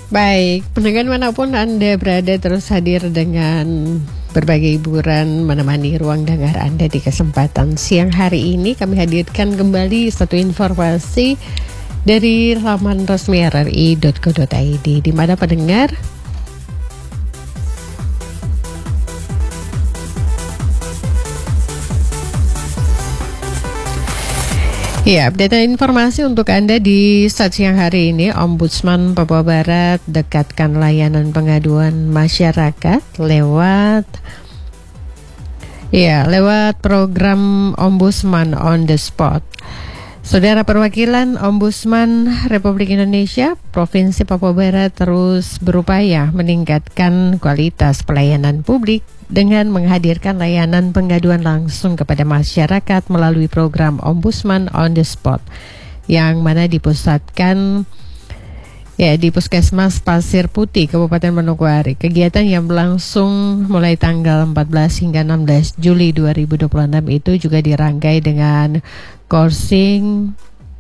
Baik, pendengar manapun Anda berada terus hadir dengan berbagai hiburan menemani ruang dengar Anda di kesempatan siang hari ini. Kami hadirkan kembali satu informasi dari laman resmi rri.co.id, di mana pendengar ya, update informasi untuk Anda di saat siang hari ini. Ombudsman Papua Barat dekatkan layanan pengaduan masyarakat lewat program Ombudsman on the Spot. Saudara Perwakilan Ombudsman Republik Indonesia Provinsi Papua Barat terus berupaya meningkatkan kualitas pelayanan publik dengan menghadirkan layanan pengaduan langsung kepada masyarakat melalui program Ombudsman on the Spot yang mana dipusatkan di Puskesmas Pasir Putih, Kabupaten Manokwari. Kegiatan yang berlangsung mulai tanggal 14 hingga 16 Juli 2026 itu juga dirangkai dengan coursing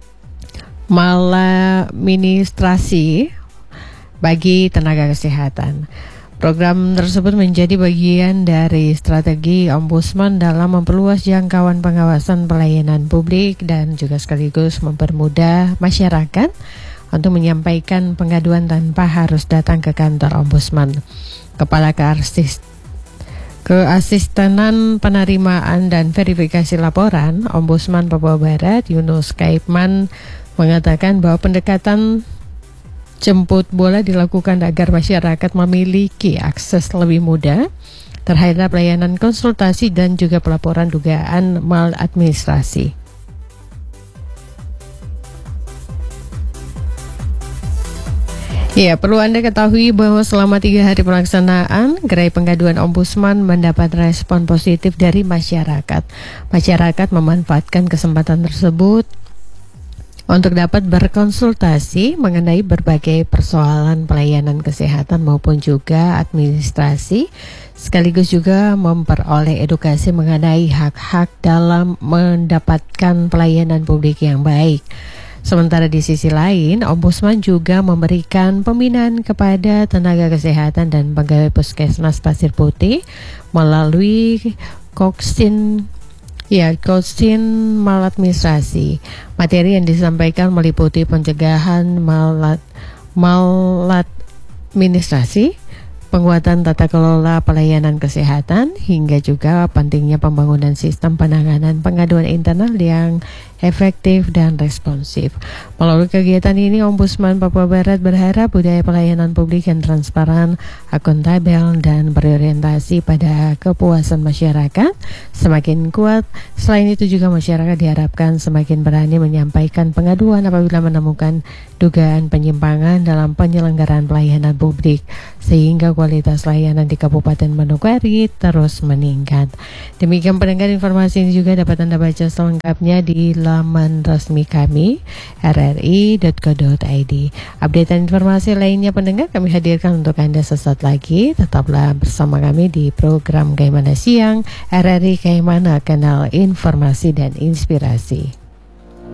maladministrasi bagi tenaga kesehatan. Program tersebut menjadi bagian dari strategi Ombudsman dalam memperluas jangkauan pengawasan pelayanan publik dan juga sekaligus mempermudah masyarakat untuk menyampaikan pengaduan tanpa harus datang ke kantor Ombudsman. Kepala Keasistenan Penerimaan dan Verifikasi Laporan Ombudsman Papua Barat Yunus Kaipman mengatakan bahwa pendekatan jemput bola dilakukan agar masyarakat memiliki akses lebih mudah terhadap layanan konsultasi dan juga pelaporan dugaan maladministrasi. Ya, perlu Anda ketahui bahwa selama 3 hari pelaksanaan, gerai pengaduan Ombudsman mendapat respon positif dari masyarakat. Masyarakat memanfaatkan kesempatan tersebut untuk dapat berkonsultasi mengenai berbagai persoalan pelayanan kesehatan maupun juga administrasi, sekaligus juga memperoleh edukasi mengenai hak-hak dalam mendapatkan pelayanan publik yang baik. Sementara di sisi lain, Ombudsman juga memberikan pembinaan kepada tenaga kesehatan dan pegawai Puskesmas Pasir Putih melalui coursing maladministrasi. Materi yang disampaikan meliputi pencegahan maladministrasi, penguatan tata kelola pelayanan kesehatan, hingga juga pentingnya pembangunan sistem penanganan pengaduan internal yang efektif dan responsif. Melalui kegiatan ini, Ombudsman Papua Barat berharap budaya pelayanan publik yang transparan, akuntabel, dan berorientasi pada kepuasan masyarakat semakin kuat. Selain itu juga masyarakat diharapkan semakin berani menyampaikan pengaduan apabila menemukan dugaan penyimpangan dalam penyelenggaraan pelayanan publik, sehingga kualitas layanan di Kabupaten Manokwari terus meningkat. Demikian pendengar, informasi ini juga dapat Anda baca selengkapnya di laman resmi kami rri.co.id. Update informasi lainnya pendengar kami hadirkan untuk Anda sesaat lagi. Tetaplah bersama kami di program Kaimana Siang RRI Kaimana, kanal informasi dan inspirasi.